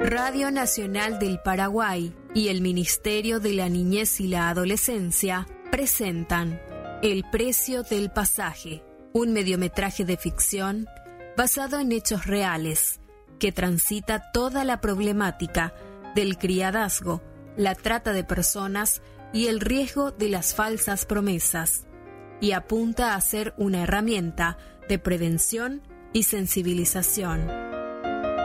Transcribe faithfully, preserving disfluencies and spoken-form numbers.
Radio Nacional del Paraguay y el Ministerio de la Niñez y la Adolescencia presentan El precio del pasaje, un mediometraje de ficción basado en hechos reales que transita toda la problemática del criadazgo, la trata de personas y el riesgo de las falsas promesas, y apunta a ser una herramienta de prevención y sensibilización.